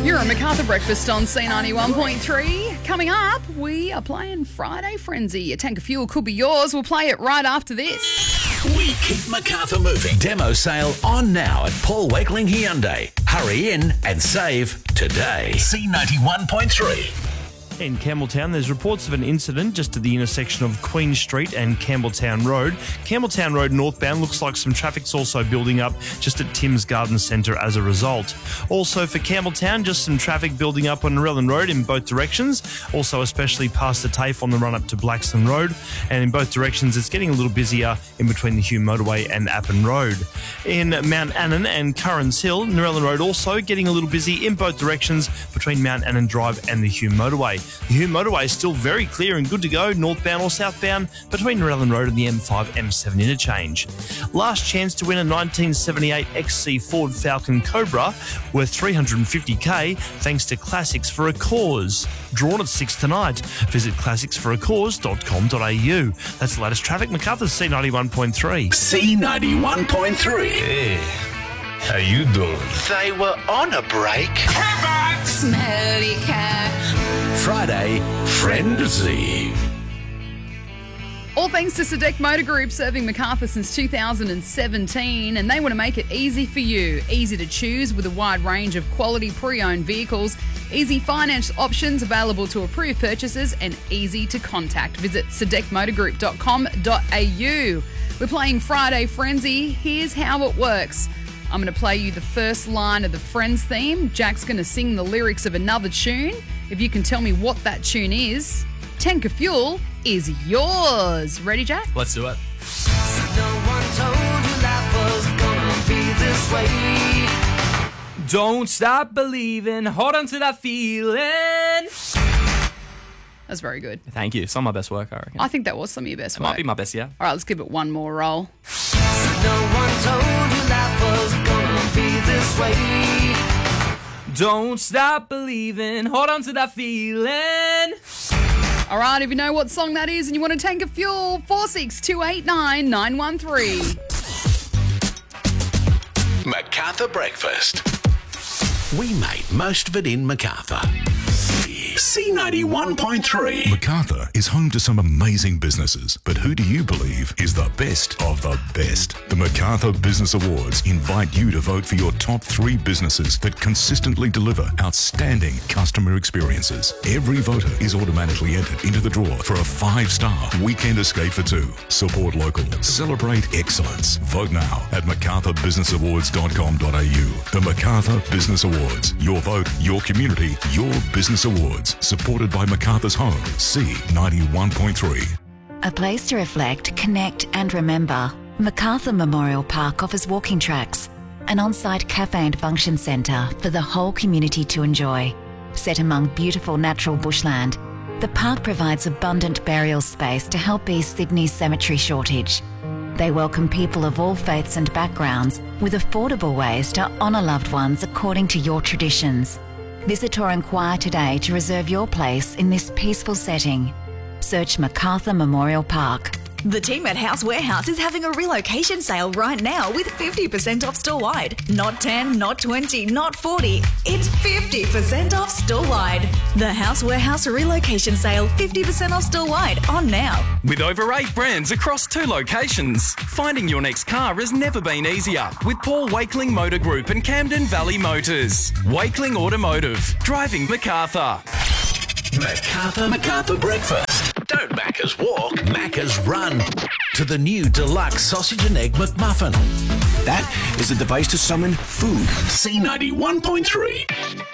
You're on MacArthur Breakfast on C91.3. Coming up, we are playing Friday Frenzy. A tank of fuel could be yours. We'll play it right after this. We keep MacArthur moving. Demo sale on now at Paul Wakeling Hyundai. Hurry in and save today. C91.3. In Campbelltown, there's reports of an incident just at the intersection of Queen Street and Campbelltown Road. Campbelltown Road northbound looks like some traffic's also building up just at Tim's Garden Centre as a result. Also for Campbelltown, just some traffic building up on Narellan Road in both directions, also especially past the TAFE on the run up to Blackstone Road. And in both directions, it's getting a little busier in between the Hume Motorway and Appin Road. In Mount Annan and Currans Hill, Narellan Road also getting a little busy in both directions between Mount Annan Drive and the Hume Motorway. The Hume Motorway is still very clear and good to go, northbound or southbound, between Narellan Road and the M5-M7 interchange. Last chance to win a 1978 XC Ford Falcon Cobra worth $350k thanks to Classics for a Cause. Drawn at 6 tonight. Visit classicsforacause.com.au. That's the latest traffic. MacArthur's C91.3. C91.3. Hey, how you doing? They were on a break. Smelly cat. Friday Frenzy. All thanks to Sadek Motor Group, serving MacArthur since 2017, and they want to make it easy for you. Easy to choose with a wide range of quality pre-owned vehicles, easy finance options available to approved purchases, and easy to contact. Visit sadekmotorgroup.com.au. We're playing Friday Frenzy. Here's how it works. I'm going to play you the first line of the Friends theme. Jack's going to sing the lyrics of another tune. If you can tell me what that tune is, tank of fuel is yours. Ready, Jack? Let's do it. No one told you life was gonna be this way. Don't stop believing, hold on to that feeling. That's very good. Thank you. Some of my best work, I reckon. I think that was some of your best It work. might be my best, yeah. All right, let's give it one more roll. No one told you life was gonna be this way. Don't stop believing, hold on to that feeling. All right, if you know what song that is and you want a tank of fuel, 46289 913. MacArthur Breakfast. We made most of it in MacArthur. C91.3. MacArthur is home to some amazing businesses, but who do you believe is the best of the best? The MacArthur Business Awards invite you to vote for your top 3 businesses that consistently deliver outstanding customer experiences. Every voter is automatically entered into the draw for a 5-star weekend escape for 2. Support local. Celebrate excellence. Vote now at macarthurbusinessawards.com.au. The MacArthur Business Awards. Your vote, your community, your business awards. Supported by MacArthur's Home, C91.3. A place to reflect, connect and remember. MacArthur Memorial Park offers walking tracks, an on-site cafe and function centre for the whole community to enjoy. Set among beautiful natural bushland, the park provides abundant burial space to help ease Sydney's cemetery shortage. They welcome people of all faiths and backgrounds with affordable ways to honour loved ones according to your traditions. Visit or inquire today to reserve your place in this peaceful setting. Search MacArthur Memorial Park. The team at House Warehouse is having a relocation sale right now with 50% off store-wide. Not 10, not 20, not 40. It's 50% off store-wide. The House Warehouse relocation sale, 50% off store-wide, on now. With over 8 brands across 2 locations, finding your next car has never been easier with Paul Wakeling Motor Group and Camden Valley Motors. Wakeling Automotive, driving MacArthur. MacArthur Breakfast. Don't Macca's walk, Macca's run to the new deluxe sausage and egg McMuffin. That is a device to summon food. C91.3.